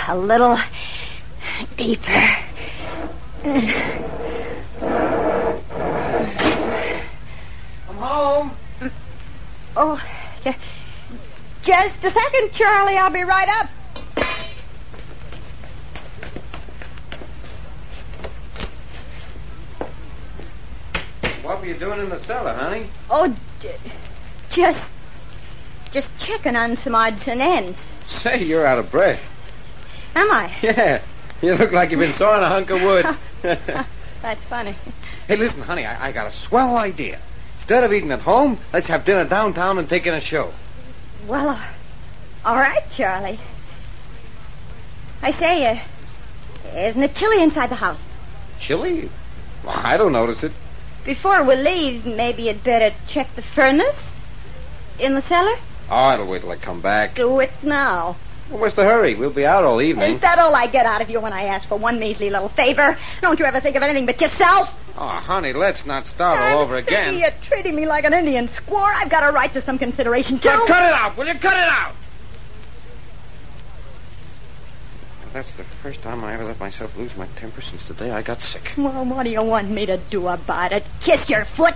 a little deeper. I'm home. Oh, just a second, Charlie. I'll be right up. What were you doing in the cellar, honey? Oh, just checking on some odds and ends. Say, you're out of breath. Am I? Yeah. You look like you've been sawing a hunk of wood. That's funny. Hey, listen, honey, I got a swell idea. Instead of eating at home, let's have dinner downtown and take in a show. Well, all right, Charlie. I say, isn't it chilly inside the house? Chilly? Well, I don't notice it. Before we leave, maybe you'd better check the furnace in the cellar? Oh, I'll wait till I come back. Do it now. Well, what's the hurry? We'll be out all evening. Is that all I get out of you when I ask for one measly little favor? Don't you ever think of anything but yourself? Oh, honey, let's not start all over again. You're treating me like an Indian squaw. I've got a right to some consideration, too. Now, cut it out! Will you cut it out? Well, that's the first time I ever let myself lose my temper since the day I got sick. Well, what do you want me to do about it? Kiss your foot?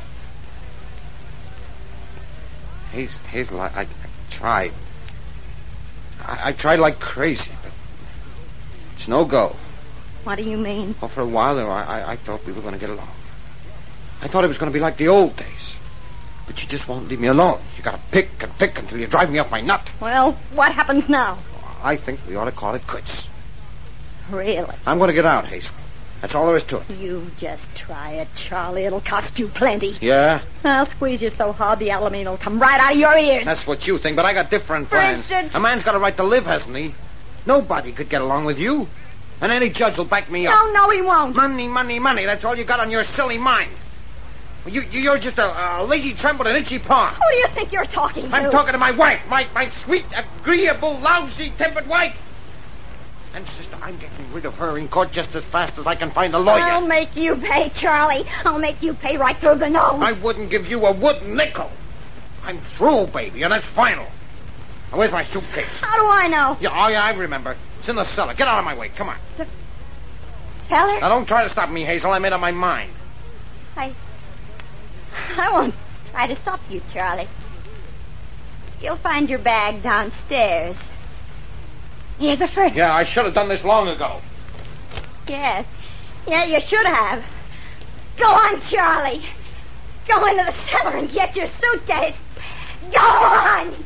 Hazel, I tried. I tried like crazy, but it's no go. What do you mean? Well, for a while there, I thought we were going to get along. I thought it was going to be like the old days. But you just won't leave me alone. You got to pick and pick until you drive me off my nut. Well, what happens now? I think we ought to call it quits. Really? I'm going to get out, Hazel. That's all there is to it. You just try it, Charlie. It'll cost you plenty. Yeah? I'll squeeze you so hard the aluminum will come right out of your ears. That's what you think, but I got different For plans. instance? A man's got a right to live, hasn't he? Nobody could get along with you. And any judge will back me up. No, he won't. Money, money, money. That's all you got on your silly mind. You're just a lazy tramp with an itchy paw. Who do you think you're talking to? I'm talking to my wife. My sweet, agreeable, lousy-tempered wife. And, sister, I'm getting rid of her in court just as fast as I can find a lawyer. I'll make you pay, Charlie. I'll make you pay right through the nose. I wouldn't give you a wooden nickel. I'm through, baby, and that's final. Now, where's my suitcase? How do I know? Yeah, I remember. It's in the cellar. Get out of my way. Come on. The cellar? Now, don't try to stop me, Hazel. I made up my mind. I won't try to stop you, Charlie. You'll find your bag downstairs. Near the furnace. Yeah, I should have done this long ago. Yes. Yeah, you should have. Go on, Charlie. Go into the cellar and get your suitcase. Go on.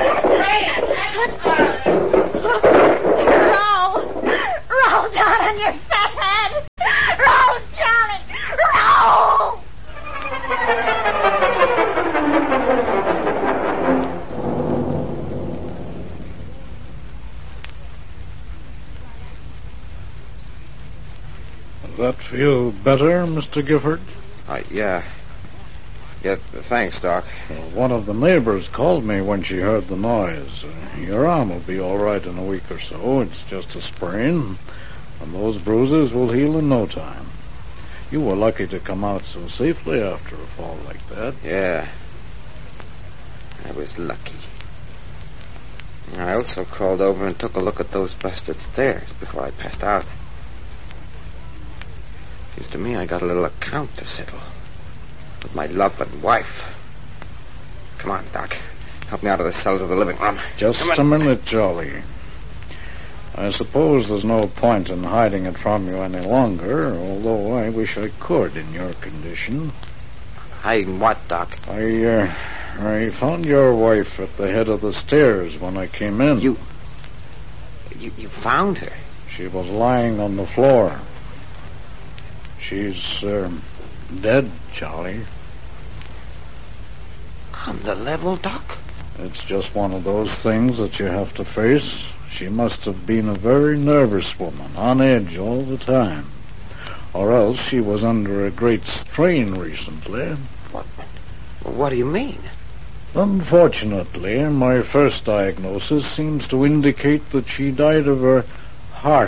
Roll down on your fat head. Roll, Charlie. Roll. Does that feel better, Mr. Gifford? Yeah. Yeah, thanks, Doc. Well, one of the neighbors called me when she heard the noise. Your arm will be all right in a week or so. It's just a sprain, and those bruises will heal in no time. You were lucky to come out so safely after a fall like that. Yeah. I was lucky. I also crawled over and took a look at those busted stairs before I passed out. Seems to me I got a little account to settle with my loving wife. Come on, Doc. Help me out of the cellar to the living room. Just a minute, Charlie. I suppose there's no point in hiding it from you any longer, although I wish I could in your condition. Hiding what, Doc? I found your wife at the head of the stairs when I came in. You found her? She was lying on the floor. She's, dead, Charlie. On the level, Doc? It's just one of those things that you have to face. She must have been a very nervous woman, on edge all the time. Or else she was under a great strain recently. What do you mean? Unfortunately, my first diagnosis seems to indicate that she died of her heart